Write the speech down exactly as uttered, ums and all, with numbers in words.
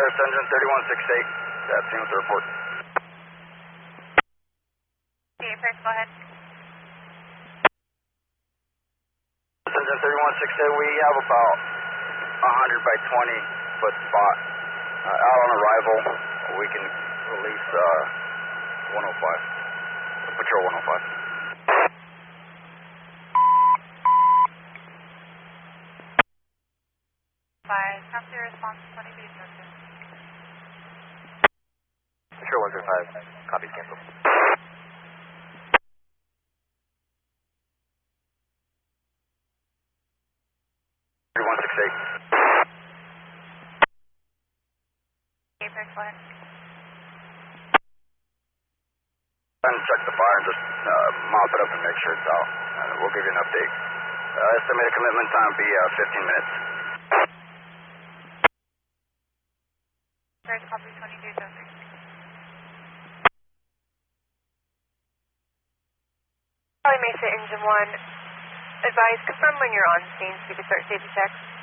First engine thirty-one sixty-eight. That's seen with the report. Okay, first, go ahead. First engine thirty-one sixty-eight, we have about a hundred by twenty foot spot uh, out on arrival. We can release uh, one oh five, patrol one oh five. Five, copy response twenty feet north. Sure, one zero five, copy, cancel. thirty-one sixty-eight. Okay, first, go ahead. And check the fire and just uh, mop it up and make sure it's out. And we'll give you an update. Uh, estimated commitment time will be uh, fifteen minutes. First, copy twenty-two oh three. Charlie Mesa, engine one. Advise, confirm when you're on scene so we can start safety checks.